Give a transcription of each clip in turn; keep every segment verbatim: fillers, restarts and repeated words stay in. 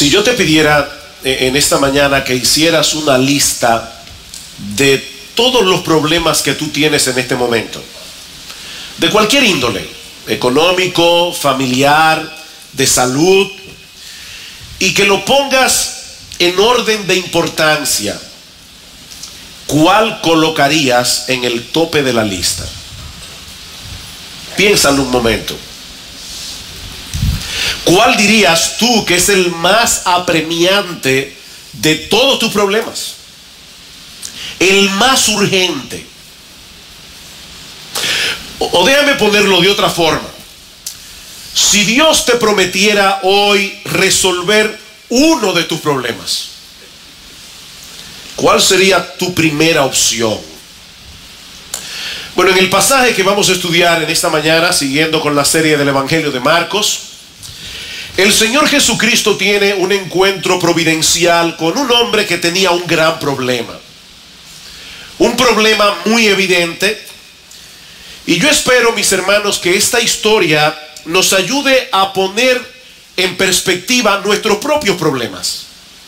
Si yo te pidiera en esta mañana que hicieras una lista de todos los problemas que tú tienes en este momento, de cualquier índole, económico, familiar, de salud, y que lo pongas en orden de importancia, ¿cuál colocarías en el tope de la lista? Piénsalo un momento. ¿Cuál dirías tú que es el más apremiante de todos tus problemas? El más urgente. O, o déjame ponerlo de otra forma. Si Dios te prometiera hoy resolver uno de tus problemas, ¿cuál sería tu primera opción? Bueno, en el pasaje que vamos a estudiar en esta mañana, siguiendo con la serie del Evangelio de Marcos, el Señor Jesucristo tiene un encuentro providencial con un hombre que tenía un gran problema. Un problema muy evidente. Y yo espero, mis hermanos, que esta historia nos ayude a poner en perspectiva nuestros propios problemas.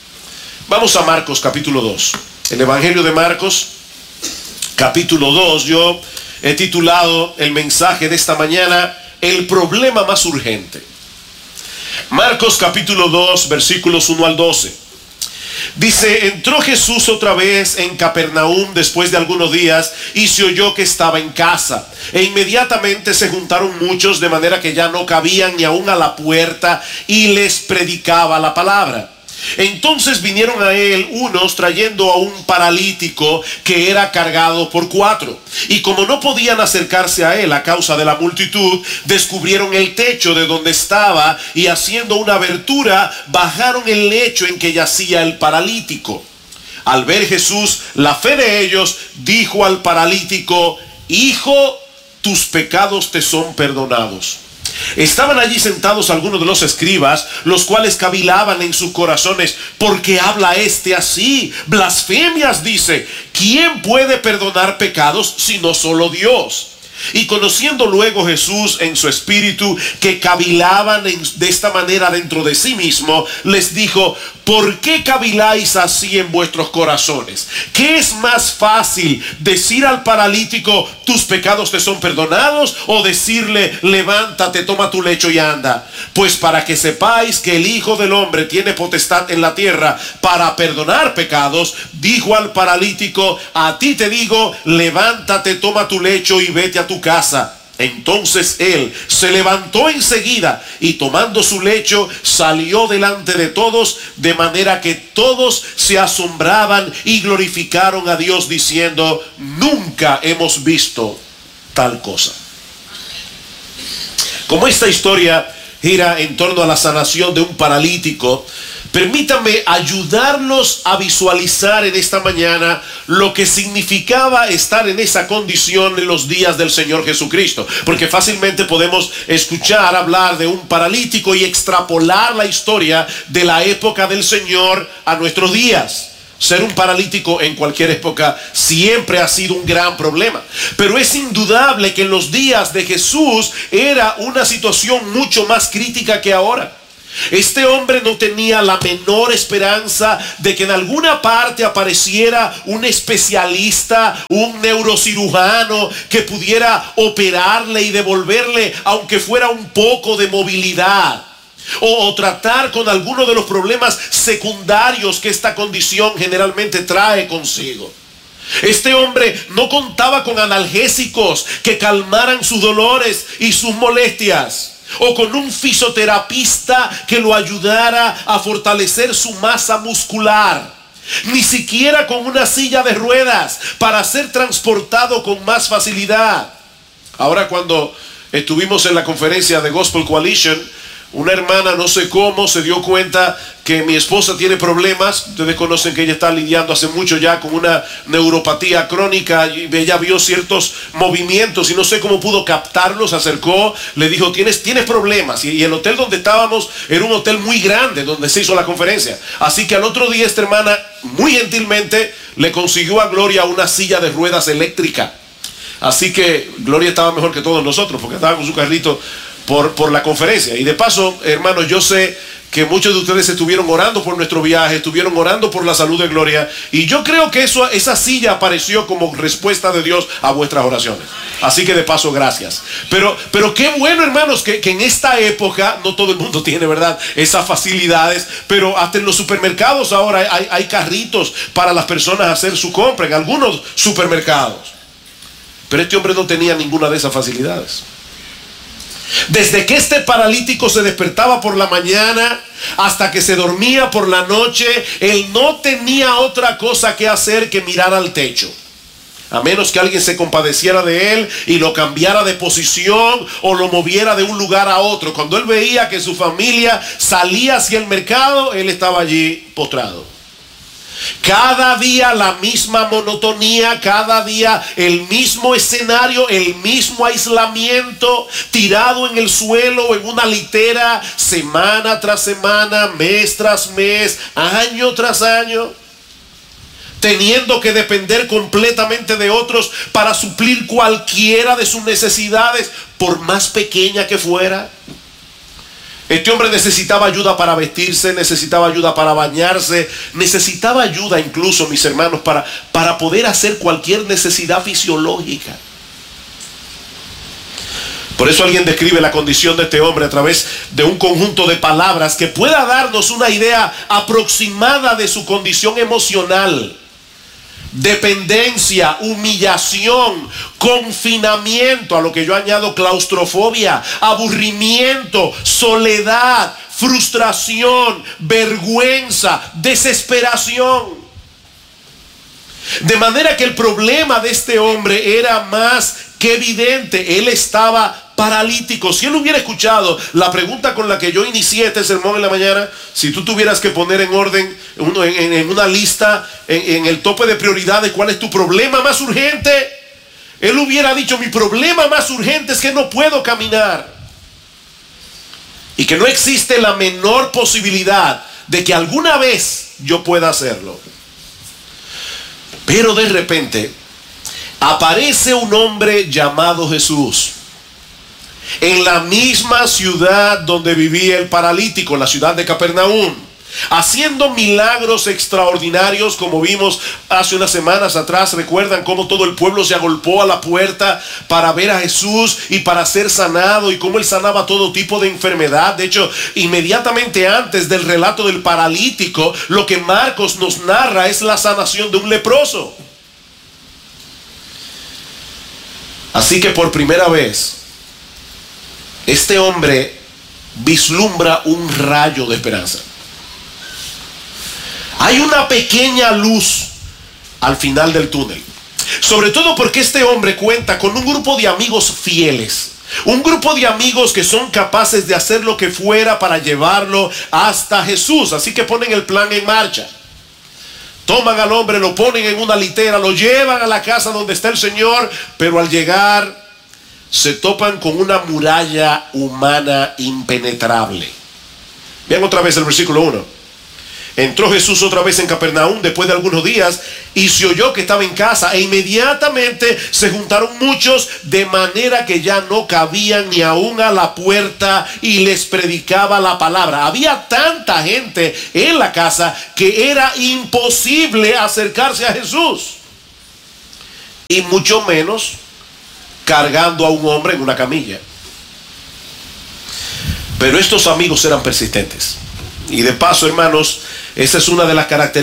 Vamos a Marcos capítulo dos. El Evangelio de Marcos capítulo dos. Yo he titulado el mensaje de esta mañana, el problema más urgente. Marcos capítulo dos, versículos uno al doce. Dice: entró Jesús otra vez en Capernaum después de algunos días, y se oyó que estaba en casa. E inmediatamente se juntaron muchos, de manera que ya no cabían ni aún a la puerta, y les predicaba la palabra. Entonces vinieron a él unos trayendo a un paralítico que era cargado por cuatro. Y como no podían acercarse a él a causa de la multitud, descubrieron el techo de donde estaba, y haciendo una abertura, bajaron el lecho en que yacía el paralítico. Al ver Jesús la fe de ellos, dijo al paralítico: hijo, tus pecados te son perdonados. Estaban allí sentados algunos de los escribas, los cuales cavilaban en sus corazones: ¿por qué habla este así? Blasfemias dice. ¿Quién puede perdonar pecados sino solo Dios? Y conociendo luego Jesús en su espíritu que cavilaban en, de esta manera dentro de sí mismo, les dijo: ¿por qué caviláis así en vuestros corazones? ¿Qué es más fácil, decir al paralítico: tus pecados te son perdonados, o decirle: levántate, toma tu lecho y anda? Pues para que sepáis que el Hijo del Hombre tiene potestad en la tierra para perdonar pecados, dijo al paralítico: a ti te digo, levántate, toma tu lecho y vete a tu casa. Entonces él se levantó enseguida, y tomando su lecho salió delante de todos, de manera que todos se asombraban y glorificaron a Dios, diciendo: nunca hemos visto tal cosa. Como esta historia gira en torno a la sanación de un paralítico, permítanme ayudarnos a visualizar en esta mañana lo que significaba estar en esa condición en los días del Señor Jesucristo. Porque fácilmente podemos escuchar hablar de un paralítico y extrapolar la historia de la época del Señor a nuestros días. Ser un paralítico en cualquier época siempre ha sido un gran problema. Pero es indudable que en los días de Jesús era una situación mucho más crítica que ahora. Este hombre no tenía la menor esperanza de que en alguna parte apareciera un especialista, un neurocirujano que pudiera operarle y devolverle, aunque fuera un poco, de movilidad, o, o tratar con alguno de los problemas secundarios que esta condición generalmente trae consigo. Este hombre no contaba con analgésicos que calmaran sus dolores y sus molestias, o con un fisioterapista que lo ayudara a fortalecer su masa muscular, ni siquiera con una silla de ruedas para ser transportado con más facilidad. Ahora, cuando estuvimos en la conferencia de Gospel Coalition, una hermana, no sé cómo, se dio cuenta que mi esposa tiene problemas. Ustedes conocen que ella está lidiando hace mucho ya con una neuropatía crónica, y ella vio ciertos movimientos y no sé cómo pudo captarlos. Se acercó, le dijo: tienes, tienes problemas. Y, y el hotel donde estábamos era un hotel muy grande donde se hizo la conferencia. Así que al otro día esta hermana muy gentilmente le consiguió a Gloria una silla de ruedas eléctrica. Así que Gloria estaba mejor que todos nosotros, porque estaba con su carrito por, por la conferencia. Y de paso, hermanos, yo sé que muchos de ustedes estuvieron orando por nuestro viaje, estuvieron orando por la salud de Gloria, y yo creo que eso, esa silla apareció como respuesta de Dios a vuestras oraciones. Así que de paso, gracias. Pero, pero qué bueno, hermanos, que, que en esta época, no todo el mundo tiene, ¿verdad?, esas facilidades, pero hasta en los supermercados ahora hay, hay carritos para las personas hacer su compra, en algunos supermercados. Pero este hombre no tenía ninguna de esas facilidades. Desde que este paralítico se despertaba por la mañana hasta que se dormía por la noche, él no tenía otra cosa que hacer que mirar al techo, a menos que alguien se compadeciera de él y lo cambiara de posición o lo moviera de un lugar a otro. Cuando él veía que su familia salía hacia el mercado, él estaba allí postrado. Cada día la misma monotonía, cada día el mismo escenario, el mismo aislamiento, tirado en el suelo o en una litera, semana tras semana, mes tras mes, año tras año, teniendo que depender completamente de otros para suplir cualquiera de sus necesidades, por más pequeña que fuera. Este hombre necesitaba ayuda para vestirse, necesitaba ayuda para bañarse, necesitaba ayuda incluso, mis hermanos, para, para poder hacer cualquier necesidad fisiológica. Por eso alguien describe la condición de este hombre a través de un conjunto de palabras que pueda darnos una idea aproximada de su condición emocional. Dependencia, humillación, confinamiento, a lo que yo añado claustrofobia, aburrimiento, soledad, frustración, vergüenza, desesperación. De manera que el problema de este hombre era más que evidente. Él estaba paralítico. Si él hubiera escuchado la pregunta con la que yo inicié este sermón en la mañana, si tú tuvieras que poner en orden, uno, en, en una lista, en, en el tope de prioridades, ¿cuál es tu problema más urgente? Él hubiera dicho: mi problema más urgente es que no puedo caminar, y que no existe la menor posibilidad de que alguna vez yo pueda hacerlo. Pero de repente aparece un hombre llamado Jesús en la misma ciudad donde vivía el paralítico, la ciudad de Capernaum, haciendo milagros extraordinarios, como vimos hace unas semanas atrás. Recuerdan cómo todo el pueblo se agolpó a la puerta para ver a Jesús y para ser sanado, y cómo él sanaba todo tipo de enfermedad. De hecho, inmediatamente antes del relato del paralítico, lo que Marcos nos narra es la sanación de un leproso. Así que por primera vez este hombre vislumbra un rayo de esperanza. Hay una pequeña luz al final del túnel. Sobre todo porque este hombre cuenta con un grupo de amigos fieles. Un grupo de amigos que son capaces de hacer lo que fuera para llevarlo hasta Jesús. Así que ponen el plan en marcha. Toman al hombre, lo ponen en una litera, lo llevan a la casa donde está el Señor, pero al llegar se topan con una muralla humana impenetrable. Vean otra vez el versículo uno. Entró Jesús otra vez en Capernaum después de algunos días, y se oyó que estaba en casa, e inmediatamente se juntaron muchos, de manera que ya no cabían ni aún a la puerta, y les predicaba la palabra. Había tanta gente en la casa que era imposible acercarse a Jesús, y mucho menos cargando a un hombre en una camilla. Pero estos amigos eran persistentes. Y de paso, hermanos, esa es una de las características